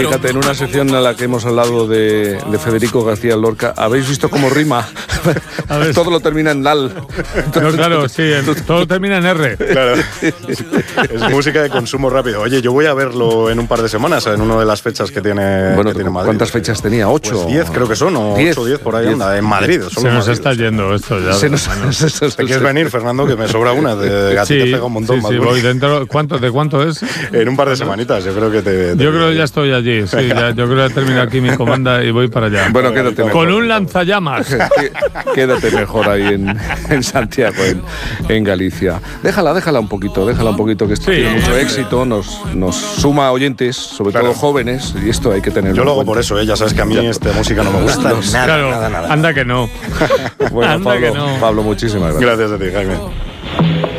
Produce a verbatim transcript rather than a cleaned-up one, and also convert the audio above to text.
Fíjate, en una sección en la que hemos hablado de, de Federico García Lorca, ¿habéis visto cómo rima? Todo lo termina en lal. No, claro, sí, en, todo termina en R. Claro, es música de consumo rápido. Oye, yo voy a verlo en un par de semanas, en una de las fechas que tiene, bueno, que tiene Madrid. ¿Cuántas fechas tenía? ¿Ocho? Pues diez creo que son, o diez. ocho o diez por ahí diez. anda, en Madrid. Se nos Madrid. está yendo esto ya. Se nos, se, se, se, ¿Te quieres venir, Fernando? Que me sobra una, de a ti te pega un montón. Sí, sí, voy dentro. ¿Cuánto, ¿De cuánto es? En un par de semanitas, yo creo que te... te yo creo que ya estoy allí, sí, ya, yo creo que ya termino aquí mi comanda y voy para allá. Bueno, quédate mejor. Con un lanzallamas. Quédate mejor ahí en, en Santiago, en, en Galicia. Déjala, déjala un poquito, déjala un poquito, que esto sí, tiene mucho éxito, nos, nos suma oyentes, sobre claro. todo jóvenes, y esto hay que tenerlo. Yo lo hago por eso, ¿eh? Ya sabes que a mí ya. esta música no me gusta no, nada, claro, nada, nada. Anda que no. Bueno, anda Pablo, que no. Pablo, muchísimas gracias. Gracias a ti, Jaime.